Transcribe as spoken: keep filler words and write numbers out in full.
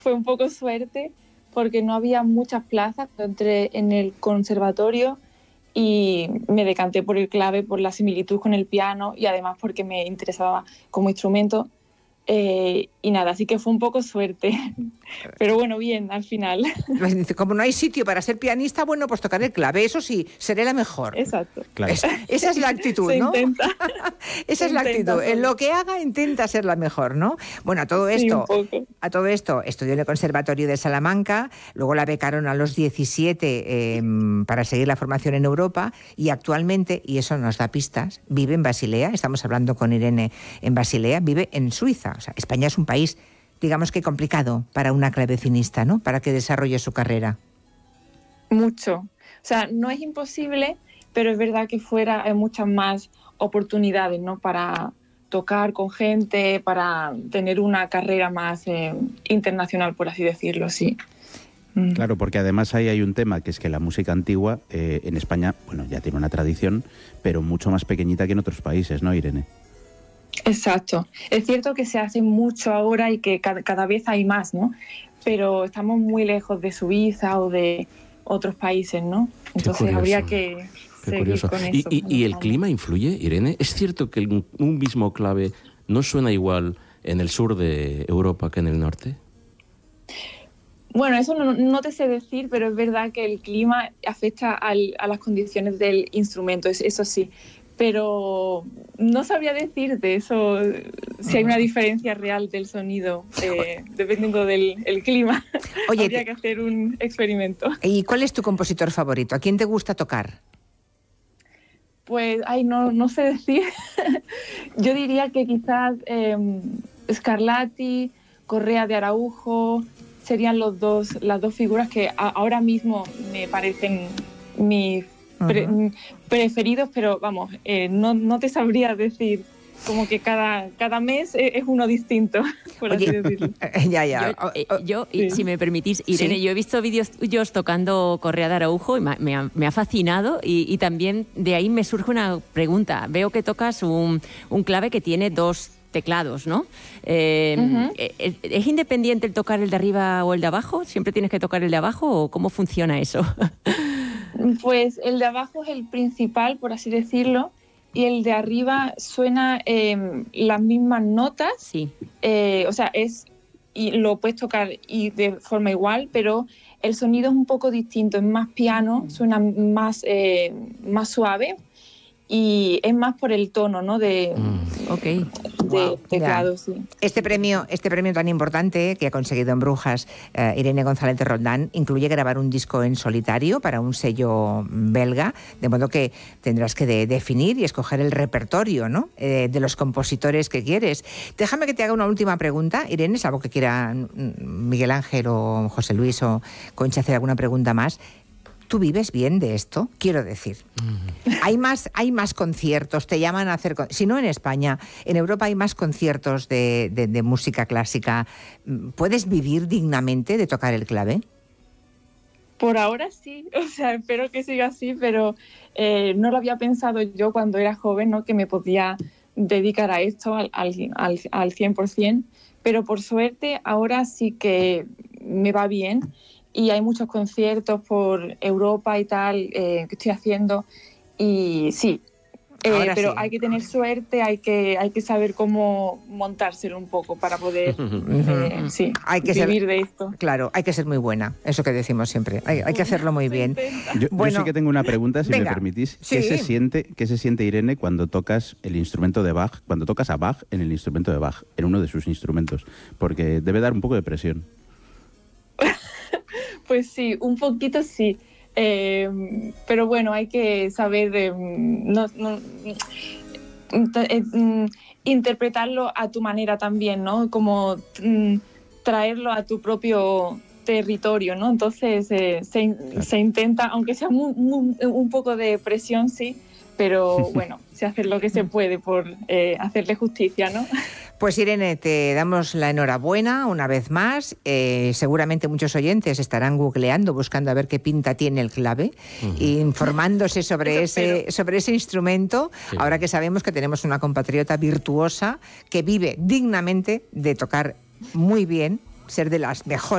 fue un poco suerte porque no había muchas plazas. Entré en el conservatorio y me decanté por el clave, por la similitud con el piano y además porque me interesaba como instrumento. Eh, y nada, así que fue un poco suerte, pero bueno, bien, al final. Como no hay sitio para ser pianista, bueno, pues tocar el clave, eso sí, seré la mejor. Exacto. Claro. Es, esa es la actitud, Se ¿no? intenta. Esa Se es la intenta actitud. todo. En lo que haga, intenta ser la mejor, ¿no? Bueno, a todo Sí, esto, un poco. a todo esto, estudió en el Conservatorio de Salamanca, luego la becaron a los diecisiete eh, para seguir la formación en Europa y actualmente, y eso nos da pistas, vive en Basilea, estamos hablando con Irene en Basilea, vive en Suiza. O sea, España es un país, digamos que complicado para una clavecinista, ¿no? Para que desarrolle su carrera. Mucho. O sea, no es imposible, pero es verdad que fuera hay muchas más oportunidades, ¿no? Para tocar con gente, para tener una carrera más eh, internacional, por así decirlo, sí. Mm. Claro, porque además ahí hay un tema, que es que la música antigua eh, en España, bueno, ya tiene una tradición, pero mucho más pequeñita que en otros países, ¿no, Irene? Exacto. Es cierto que se hace mucho ahora y que cada, cada vez hay más, ¿no? Pero estamos muy lejos de Suiza o de otros países, ¿no? Entonces habría que Qué seguir curioso. con ¿Y, eso. y, y el clima influye, Irene? ¿Es cierto que un, un mismo clave no suena igual en el sur de Europa que en el norte? Bueno, eso no, no te sé decir, pero es verdad que el clima afecta al, a las condiciones del instrumento, eso, eso sí. Pero no sabría decirte eso, si hay una diferencia real del sonido, eh, dependiendo del el clima. Oye, habría que hacer un experimento. ¿Y cuál es tu compositor favorito? ¿A quién te gusta tocar? Pues, ay, no, no sé decir. Yo diría que quizás eh, Scarlatti, Correa de Araujo, serían los dos, las dos figuras que a, ahora mismo me parecen mis pre, uh-huh. preferidos, pero vamos, eh, no, no te sabría decir, como que cada, cada mes es uno distinto, por Oye, así decirlo. ya, ya. Yo, eh, yo sí. si me permitís, Irene, ¿Sí? yo he visto vídeos tuyos tocando Correa de Araujo y me ha, me ha fascinado y, y también de ahí me surge una pregunta. Veo que tocas un, un clave que tiene dos teclados, ¿no? Eh, uh-huh. ¿es, ¿Es independiente el tocar el de arriba o el de abajo? ¿Siempre tienes que tocar el de abajo o cómo funciona eso? Pues el de abajo es el principal, por así decirlo, y el de arriba suena eh, las mismas notas. Sí. Eh, o sea, es y lo puedes tocar y de forma igual, pero el sonido es un poco distinto, es más piano, suena más, eh, más suave y es más por el tono, ¿no? De, mm. Ok. de wow. teclado, sí. Este premio, este premio tan importante que ha conseguido en Brujas eh, Irene González de Roldán incluye grabar un disco en solitario para un sello belga, de modo que tendrás que de, definir y escoger el repertorio, ¿no? eh, de los compositores que quieres. Déjame que te haga una última pregunta, Irene, es algo que quiera Miguel Ángel o José Luis o Concha hacer alguna pregunta más. ¿Tú vives bien de esto? Quiero decir, mm. hay más, hay más conciertos, te llaman a hacer... Si no en España, en Europa hay más conciertos de, de, de música clásica. ¿Puedes vivir dignamente de tocar el clave? Por ahora sí, o sea, espero que siga así, pero eh, no lo había pensado yo cuando era joven, ¿no? Que me podía dedicar a esto al, al, al, al cien por ciento, pero por suerte ahora sí que me va bien. Y hay muchos conciertos por Europa y tal eh, que estoy haciendo y sí, eh, pero sí. Hay que tener suerte, hay que, hay que saber cómo montárselo un poco para poder eh, sí, hay que vivir ser, de esto. Claro, hay que ser muy buena, eso que decimos siempre, hay, hay que hacerlo muy bien. Yo, bueno, yo sí que tengo una pregunta, si venga, me permitís. sí. ¿Qué se siente, qué se siente, Irene, cuando tocas el instrumento de Bach, cuando tocas a Bach en el instrumento de Bach, en uno de sus instrumentos? Porque debe dar un poco de presión. Pues sí, un poquito sí, eh, pero bueno, hay que saber eh, no, no, eh, interpretarlo a tu manera también, ¿no? Como mm, traerlo a tu propio territorio, ¿no? Entonces eh, se, se intenta, aunque sea muy, muy, un poco de presión, sí, pero bueno, se hace lo que se puede por eh, hacerle justicia, ¿no? Pues Irene, te damos la enhorabuena una vez más. Eh, seguramente muchos oyentes estarán googleando, buscando a ver qué pinta tiene el clave, uh-huh. e informándose sobre ese, sobre ese instrumento, sí. Ahora que sabemos que tenemos una compatriota virtuosa que vive dignamente de tocar muy bien, ser de las mejores.